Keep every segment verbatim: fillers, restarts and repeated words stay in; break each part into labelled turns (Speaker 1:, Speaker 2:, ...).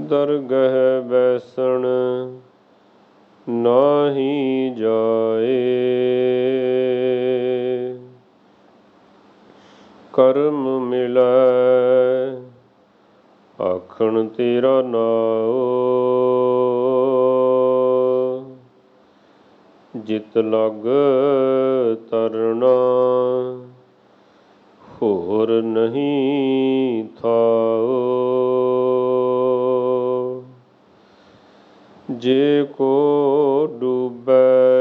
Speaker 1: ਦਰਗਹ ਬੈਸਣ ਨਾਹੀ ਜਾਏ। ਕਰਮ ਮਿਲੈ ਆਖਣ ਤੇਰਾ ਨਾਉ। ਜਿਤ ਲਗ ਤਰਣਾ ਹੋਰ ਨਹੀਂ ਥਾਉ। ਜੇ ਕੋ ਡੂਬੈ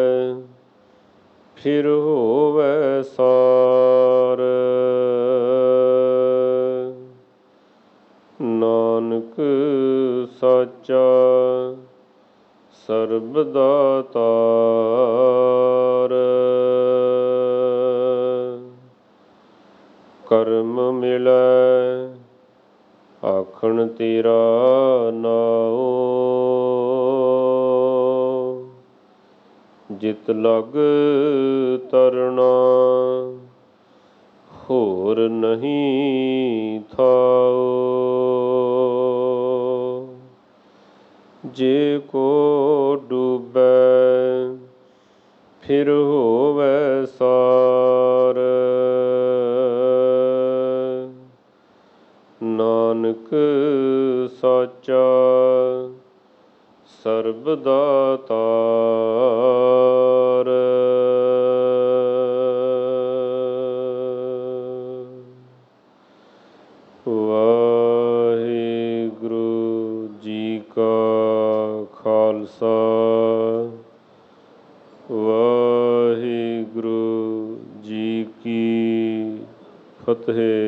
Speaker 1: ਫਿਰ ਹੋਵੈ ਸਾਰ। ਨਾਨਕ ਸਾਚਾ ਸਰਬ ਦਾਤਾਰ। ਕਰਮ ਮਿਲੈ ਆਖਣ ਤੇਰਾ ਨਾਉ। ਜਿਤ ਲਗ ਤਰਣਾ ਹੋਰ ਨਹੀਂ ਥਾਉ। ਜੇ ਕੋ ਡੂਬੈ ਫਿਰ ਹੋਵੈ ਸਾਰ। ਨਾਨਕ ਸਾਚਾ ਸਰਬ ਦਾਤਾਰ। ਵਾਹਿਗੁਰੂ ਜੀ ਕਾ ਖਾਲਸਾ ਵਾਹਿਗੁਰੂ ਜੀ ਕੀ ਫਤਿਹ।